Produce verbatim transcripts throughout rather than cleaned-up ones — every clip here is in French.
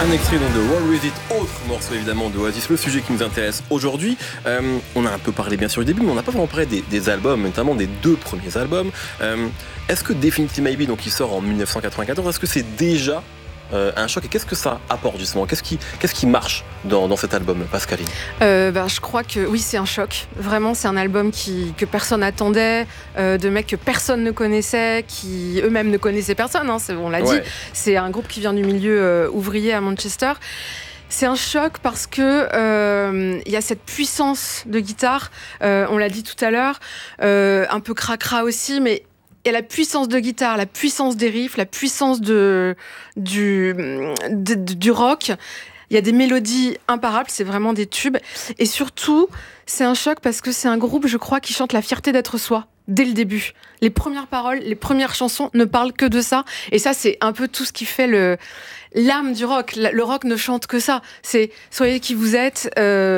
Un extrait donc de Roll With It, autre morceau évidemment de Oasis, le sujet qui nous intéresse aujourd'hui. Euh, on a un peu parlé bien sûr du début, mais on n'a pas vraiment parlé des, des albums, notamment des deux premiers albums. Euh, est-ce que Definitely Maybe, donc qui sort en dix-neuf cent quatre-vingt-quatorze, est-ce que c'est déjà euh, un choc et qu'est-ce que ça apporte justement ? Qu'est-ce qui, qu'est-ce qui marche dans, dans cet album, Pascaline ? euh, bah, Je crois que oui, c'est un choc. Vraiment, c'est un album qui, que personne n'attendait, euh, de mecs que personne ne connaissait, qui eux-mêmes ne connaissaient personne, hein, c'est, on l'a ouais. dit. C'est un groupe qui vient du milieu euh, ouvrier à Manchester. C'est un choc parce que euh, y a cette puissance de guitare, euh, on l'a dit tout à l'heure, euh, un peu cracra aussi, mais il y a la puissance de guitare, la puissance des riffs, la puissance de, du, de, de, du rock. Il y a des mélodies imparables, c'est vraiment des tubes. Et surtout, c'est un choc parce que c'est un groupe, je crois, qui chante la fierté d'être soi. Dès le début. Les premières paroles, les premières chansons ne parlent que de ça. Et ça, c'est un peu tout ce qui fait le, l'âme du rock. Le rock ne chante que ça. C'est soyez qui vous êtes,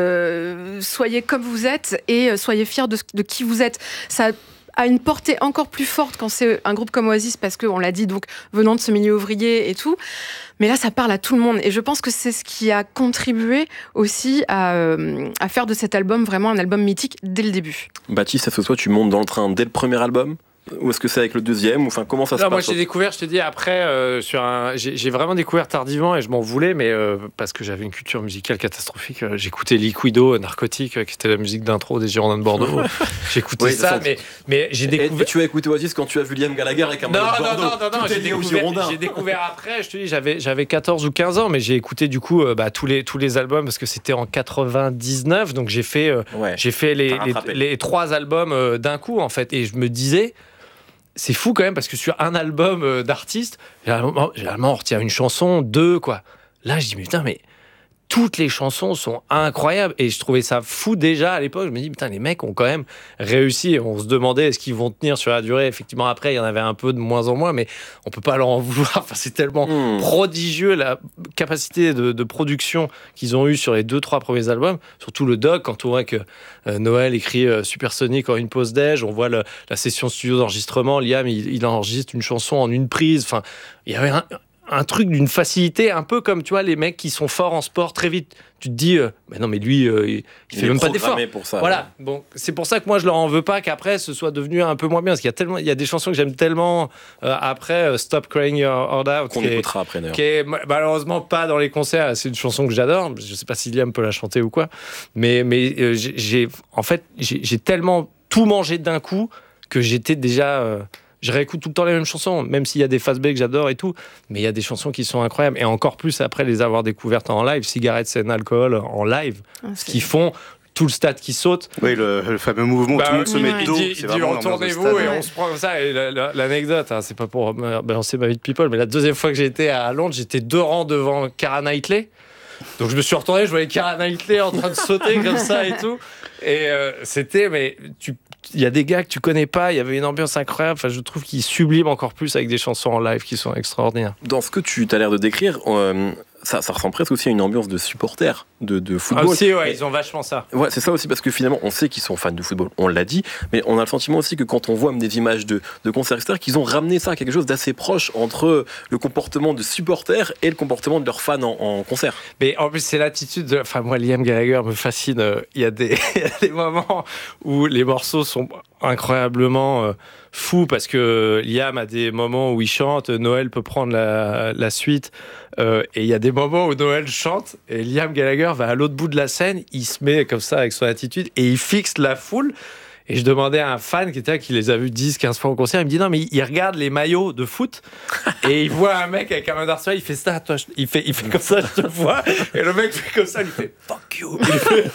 euh, soyez comme vous êtes et soyez fiers de, de qui vous êtes. Ça a une portée encore plus forte quand c'est un groupe comme Oasis parce qu'on l'a dit, donc venant de ce milieu ouvrier et tout. Mais là, ça parle à tout le monde. Et je pense que c'est ce qui a contribué aussi à, euh, à faire de cet album vraiment un album mythique dès le début. Baptiste, est-ce que toi, tu montes dans le train dès le premier album ? Ou est-ce que c'est avec le deuxième ? Enfin, comment ça non, se moi, passe ? Moi, j'ai découvert, je te dis, après, euh, sur un, j'ai, j'ai vraiment découvert tardivement et je m'en voulais, mais euh, parce que j'avais une culture musicale catastrophique. Euh, j'écoutais Liquido, Narcotique, euh, qui était la musique d'intro des Girondins de Bordeaux. J'écoutais oui, ça, mais, mais j'ai découvert. Et tu as écouté Oasis quand tu as vu Liam Gallagher avec un non, de Bordeaux. Non, non, non, non, j'ai découvert, j'ai découvert après, je te dis, j'avais, j'avais quatorze ou quinze ans, mais j'ai écouté du coup euh, bah, tous, les, tous les albums parce que c'était en quatre-vingt-dix-neuf, donc j'ai fait, euh, ouais, j'ai fait les, les, les trois albums euh, d'un coup, en fait, et je me disais. C'est fou quand même parce que sur un album d'artiste, généralement, généralement on retient une chanson, deux, quoi. Là, je dis, mais putain, mais toutes les chansons sont incroyables. Et je trouvais ça fou déjà à l'époque. Je me dis, putain, les mecs ont quand même réussi. On se demandait est-ce qu'ils vont tenir sur la durée. Effectivement, après, il y en avait un peu de moins en moins, mais on peut pas leur en vouloir. Enfin, c'est tellement mmh. prodigieux la capacité de, de production qu'ils ont eue sur les deux, trois premiers albums. Surtout le doc, quand on voit que euh, Noël écrit euh, Supersonic en une pause déj, on voit le, la session studio d'enregistrement. Liam, il, il enregistre une chanson en une prise. Enfin, il y avait un. un truc d'une facilité, un peu comme tu vois les mecs qui sont forts en sport très vite. Tu te dis, euh, mais non, mais lui, euh, il, il fait même pas d'effort. Pour ça, voilà. Ouais. Bon, c'est pour ça que moi je leur en veux pas qu'après ce soit devenu un peu moins bien, parce qu'il y a tellement, il y a des chansons que j'aime tellement. Euh, après, euh, Stop Crying Your Heart Out, qu'on écoutera après d'ailleurs. Qui est malheureusement pas dans les concerts. C'est une chanson que j'adore. Je sais pas si Liam peut la chanter ou quoi, mais mais euh, j'ai, j'ai, en fait, j'ai, j'ai tellement tout mangé d'un coup que j'étais déjà. Euh, Je réécoute tout le temps les mêmes chansons, même s'il y a des fast B que j'adore et tout, mais il y a des chansons qui sont incroyables. Et encore plus après les avoir découvertes en live, Cigarettes and Alcohol en live, ah, ce qui font tout le stade qui saute. Oui, le, le fameux mouvement où bah, tout le monde se met de dos. Il dit, dit retournez-vous et on se prend comme ça. Et la, la, l'anecdote, hein, c'est pas pour balancer ma vie de people, mais la deuxième fois que j'ai été à Londres, j'étais deux rangs devant Keira Knightley. Donc je me suis retourné, je voyais Keira Knightley en train de sauter comme ça et tout. Et euh, c'était, mais tu il y a des gars que tu connais pas, il y avait une ambiance incroyable. Enfin, je trouve qu'ils subliment encore plus avec des chansons en live qui sont extraordinaires. Dans ce que tu as l'air de décrire, euh, ça, ça ressemble presque aussi à une ambiance de supporters de, de football. Ah aussi, ouais, ils ont vachement ça. Ouais, c'est ça aussi, parce que finalement, on sait qu'ils sont fans de football, on l'a dit, mais on a le sentiment aussi que quand on voit des images de, de concerts extérieurs, qu'ils ont ramené ça à quelque chose d'assez proche entre le comportement de supporters et le comportement de leurs fans en, en concert. Mais en plus, c'est l'attitude de... Enfin, moi, Liam Gallagher me fascine. Il y a des, il y a des moments où les morceaux sont incroyablement euh, fous, parce que Liam a des moments où il chante, Noël peut prendre la, la suite, euh, et il y a des moments où Noël chante, et Liam Gallagher va à l'autre bout de la scène, il se met comme ça avec son attitude, et il fixe la foule. Et je demandais à un fan qui était là, qui les a vus dix, quinze fois au concert, il me dit non, mais il regarde les maillots de foot et il voit un mec avec un maillot d'Arsenal, il fait ça, toi, il fait, il fait comme ça, je te vois. Et le mec fait comme ça, il fait fuck you. Il fait...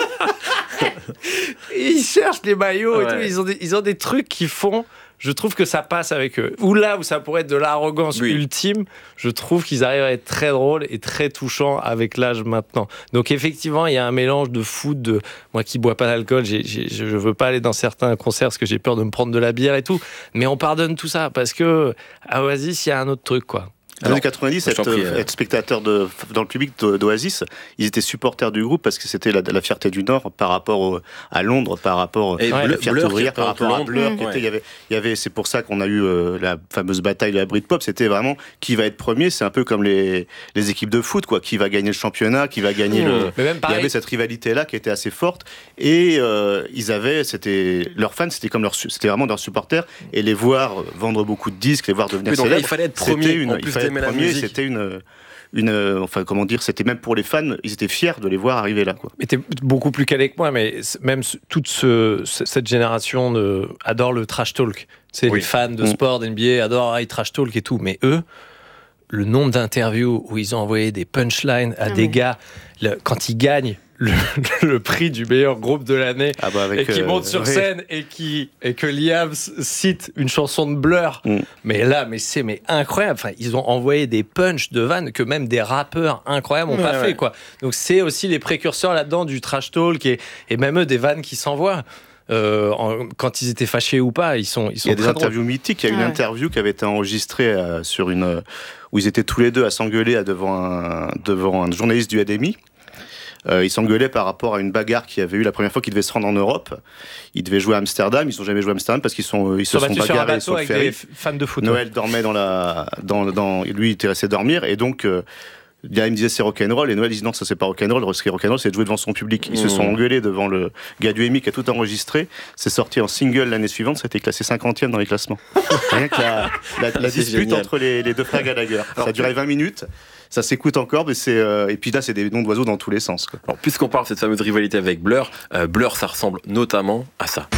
et ils cherchent les maillots et ouais. tout. Ils ont, des, ils ont des trucs qui font. Je trouve que ça passe avec eux. Ou là où ça pourrait être de l'arrogance oui. ultime, je trouve qu'ils arrivent à être très drôles et très touchants avec l'âge maintenant. Donc effectivement, il y a un mélange de foot, de moi qui bois pas d'alcool, j'ai, j'ai, je veux pas aller dans certains concerts parce que j'ai peur de me prendre de la bière et tout. Mais on pardonne tout ça parce que à Oasis, il y a un autre truc, quoi. Dans les années quatre-vingt-dix, être, prie, être spectateur de, dans le public d'Oasis, ils étaient supporters du groupe parce que c'était la, la fierté du Nord par rapport au, à Londres, par rapport et à Blur, la fierté Blur, ouvrière, par rapport à Blur. Mmh. Il y avait, il y avait, c'est pour ça qu'on a eu euh, la fameuse bataille de la Britpop. C'était vraiment qui va être premier. C'est un peu comme les, les équipes de foot, quoi. Qui va gagner le championnat, qui va gagner mmh. le. Mais même il y avait cette rivalité-là qui était assez forte et euh, ils avaient, c'était leurs fans, c'était comme leurs, c'était vraiment leurs supporters et les voir vendre beaucoup de disques, les voir devenir oui, célèbres. Il fallait être premier. Une, en plus il fallait être premier. C'était une, une, enfin comment dire, c'était même pour les fans, ils étaient fiers de les voir arriver là, quoi. Mais t'es beaucoup plus calé que moi, mais même toute ce, cette génération de, adore le trash talk. C'est oui. Les fans de sport, d'N B A adorent ah, trash talk et tout, mais eux, le nombre d'interviews où ils ont envoyé des punchlines à ah des oui. gars le, quand ils gagnent. Le, le prix du meilleur groupe de l'année ah bah avec, et qui euh, monte sur oui. scène et qui et que Liam cite une chanson de Blur mm. mais là mais c'est mais incroyable, enfin ils ont envoyé des punchs de vannes que même des rappeurs incroyables n'ont ouais, pas ouais. fait quoi, donc c'est aussi les précurseurs là-dedans du trash talk et, et même eux des vannes qui s'envoient euh, en, quand ils étaient fâchés ou pas, ils sont ils sont il y a des drôles. interviews mythiques, il y a une ouais. interview qui avait été enregistrée euh, sur une où ils étaient tous les deux à s'engueuler devant un, devant un journaliste du A D M I. Euh, ils s'engueulaient par rapport à une bagarre qu'il y avait eu la première fois qu'ils devaient se rendre en Europe. Ils devaient jouer à Amsterdam, ils n'ont jamais joué à Amsterdam parce qu'ils sont, ils se sont bagarrés sur le ferry. Avec des fans de foot. Noël dormait dans la, dans, dans, lui il était resté dormir et donc euh, Liam disait c'est rock'n'roll et Noël disait non ça c'est pas rock'n'roll, ce qui est rock'n'roll c'est de jouer devant son public. Ils mmh. se sont engueulés devant le gars du M I qui a tout enregistré. C'est sorti en single l'année suivante, ça a été classé cinquantième dans les classements. Rien que la, la, la dispute génial. Entre les, les deux frères Gallagher. Alors, ça a duré vingt minutes. Ça s'écoute encore, mais c'est euh, et puis là c'est des noms d'oiseaux dans tous les sens, quoi. Alors puisqu'on parle de cette fameuse rivalité avec Blur, euh, Blur ça ressemble notamment à ça.